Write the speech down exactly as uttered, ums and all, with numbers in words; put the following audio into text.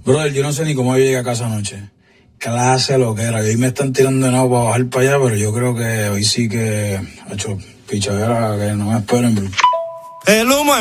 Brother, yo no sé ni cómo yo llegué a casa anoche. Clase lo que era. Hoy me están tirando de nuevo para bajar para allá, pero yo creo que hoy sí que ha hecho pichadera que no me esperen, bro. El humo